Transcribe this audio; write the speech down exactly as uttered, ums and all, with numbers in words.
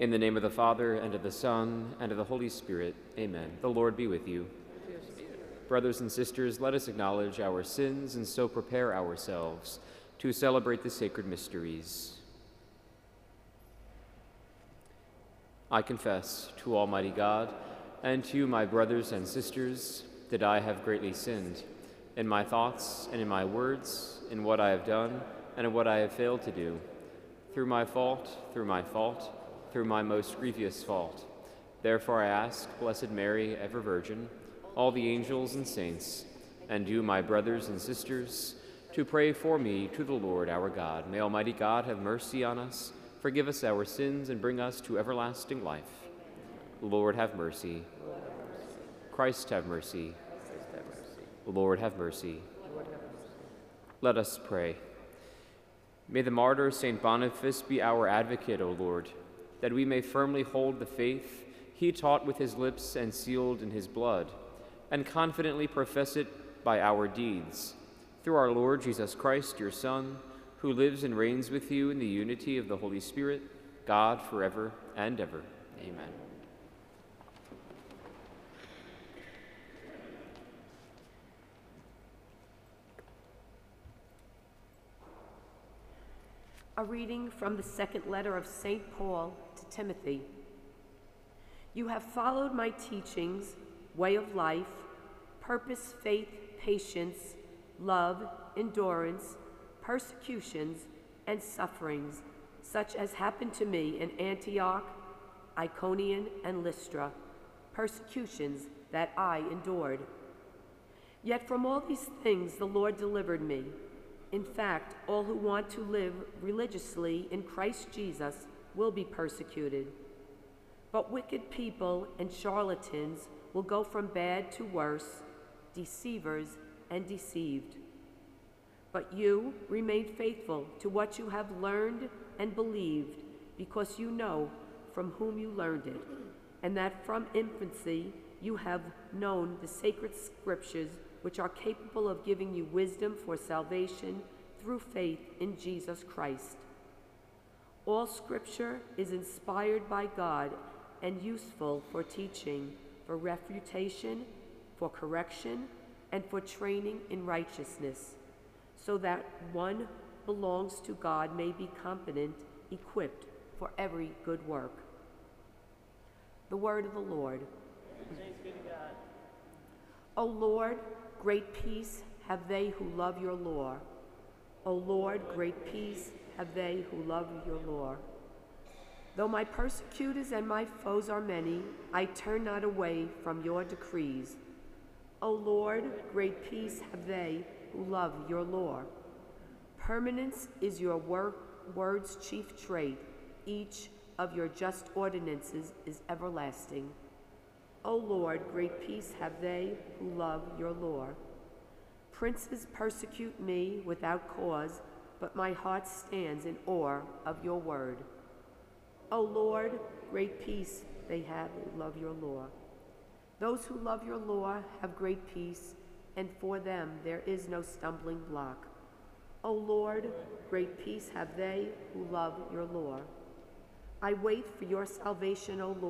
In the name of the Father, and of the Son, and of the Holy Spirit, amen. The Lord be with you. Brothers and sisters, let us acknowledge our sins and so prepare ourselves to celebrate the sacred mysteries. I confess to Almighty God and to you, my brothers and sisters, that I have greatly sinned in my thoughts and in my words, in what I have done and in what I have failed to do, through my fault, through my fault, through my most grievous fault. Therefore I ask, Blessed Mary, ever Virgin, all the angels and saints, and you, my brothers and sisters, to pray for me to the Lord our God. May Almighty God have mercy on us, forgive us our sins, and bring us to everlasting life. Lord, have mercy. Christ, have mercy. Lord, have mercy. Let us pray. May the martyr Saint Boniface be our advocate, O Lord, that we may firmly hold the faith he taught with his lips and sealed in his blood, and confidently profess it by our deeds. Through our Lord Jesus Christ, your Son, who lives and reigns with you in the unity of the Holy Spirit, God, forever and ever. Amen. A reading from the second letter of Saint Paul to Timothy. You have followed my teachings, way of life, purpose, faith, patience, love, endurance, persecutions, and sufferings, such as happened to me in Antioch, Iconium, and Lystra, persecutions that I endured. Yet from all these things the Lord delivered me. In fact, all who want to live religiously in Christ Jesus will be persecuted. But wicked people and charlatans will go from bad to worse, deceivers and deceived. But you remain faithful to what you have learned and believed, because you know from whom you learned it, and that from infancy you have known the sacred scriptures, which are capable of giving you wisdom for salvation through faith in Jesus Christ. All scripture is inspired by God and useful for teaching, for refutation, for correction, and for training in righteousness, so that one belongs to God may be competent, equipped for every good work. The word of the Lord. Thanks be to God. O Lord, great peace have they who love your law. O Lord, great peace have they who love your law. Though my persecutors and my foes are many, I turn not away from your decrees. O Lord, great peace have they who love your law. Permanence is your wor word's chief trait. Each of your just ordinances is everlasting. O Lord, great peace have they who love your law. Princes persecute me without cause, but my heart stands in awe of your word. O Lord, great peace they have who love your law. Those who love your law have great peace, and for them there is no stumbling block. O Lord, great peace have they who love your law. I wait for your salvation, O Lord.